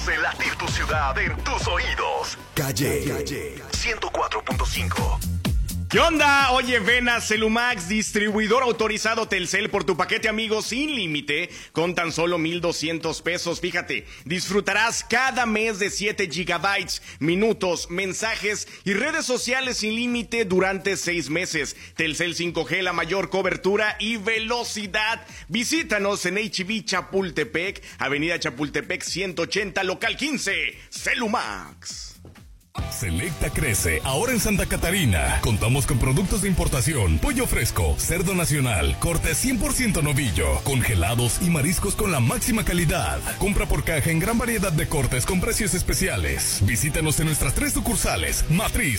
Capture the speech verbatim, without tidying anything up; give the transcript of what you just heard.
Hace latir tu ciudad en tus oídos. Calle, Calle ciento cuatro punto cinco. ¿Qué onda? Oye, ven a Celumax, distribuidor autorizado Telcel por tu paquete amigo sin límite con tan solo mil doscientos pesos. Fíjate, disfrutarás cada mes de siete gigabytes, minutos, mensajes y redes sociales sin límite durante seis meses. Telcel cinco G, la mayor cobertura y velocidad. Visítanos en H B Chapultepec, Avenida Chapultepec ciento ochenta, local quince. Celumax. Selecta crece ahora en Santa Catarina. Contamos con productos de importación, pollo fresco, cerdo nacional, corte cien por ciento novillo, congelados y mariscos con la máxima calidad. Compra por caja en gran variedad de cortes con precios especiales. Visítanos en nuestras tres sucursales: Matriz,